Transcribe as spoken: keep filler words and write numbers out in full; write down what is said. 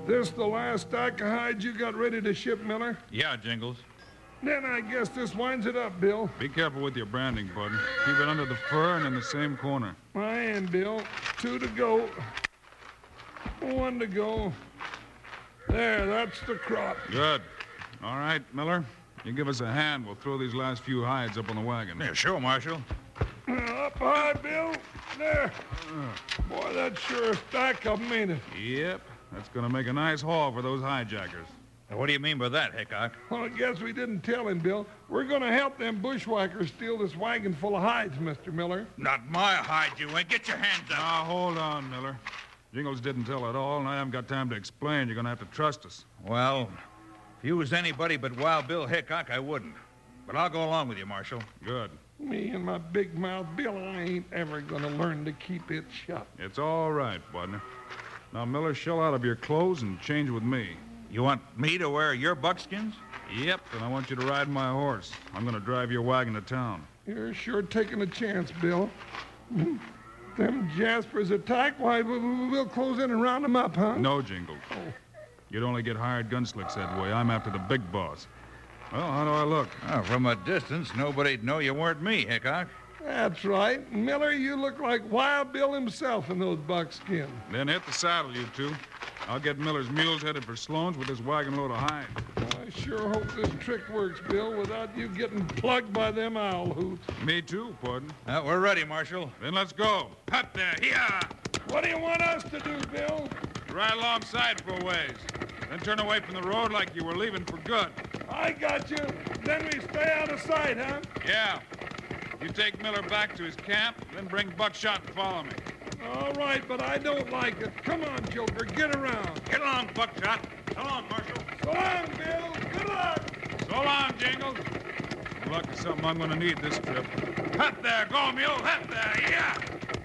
This the last stack of hides you got ready to ship, Miller? Yeah, Jingles. Then I guess this winds it up, Bill. Be careful with your branding, bud. Keep it under the fur and in the same corner. I am, Bill. Two to go. One to go. There, that's the crop. Good. All right, Miller. You give us a hand. We'll throw these last few hides up on the wagon. Yeah, sure, Marshal. Uh, up high, Bill. There. Boy, that's sure a stack of them, ain't it? Yep. That's going to make a nice haul for those hijackers. Now, what do you mean by that, Hickok? Well, I guess we didn't tell him, Bill. We're going to help them bushwhackers steal this wagon full of hides, Mister Miller. Not my hide, you ain't. Get your hands up. Now, hold on, Miller. Jingles didn't tell at all, and I haven't got time to explain. You're going to have to trust us. Well, if you was anybody but Wild Bill Hickok, I wouldn't. But I'll go along with you, Marshal. Good. Me and my big mouth, Bill, I ain't ever going to learn to keep it shut. It's all right, partner. Now, Miller, shell out of your clothes and change with me. You want me to wear your buckskins? Yep, and I want you to ride my horse. I'm going to drive your wagon to town. You're sure taking a chance, Bill. Them Jaspers attack, why, we'll close in and round them up, huh? No, Jingles. Oh. You'd only get hired gunslicks that way. I'm after the big boss. Well, how do I look? Oh, from a distance, nobody'd know you weren't me, Hickok. That's right. Miller, you look like Wild Bill himself in those buckskins. Then hit the saddle, you two. I'll get Miller's mules headed for Sloan's with this wagon load of hides. I sure hope this trick works, Bill, without you getting plugged by them owl hoots. Me too, pardon. Uh, we're ready, Marshal. Then let's go. Up there, here. What do you want us to do, Bill? Ride alongside for a ways. Then turn away from the road like you were leaving for good. I got you. Then we stay out of sight, huh? Yeah. You take Miller back to his camp, then bring Buckshot and follow me. All right, but I don't like it. Come on, Joker, get around. Get along, Buckshot. So long, Marshal. So long, Bill. Good luck. So long, Jingles. Luck is something I'm going to need this trip. Up there, go, mule. Up there, yeah.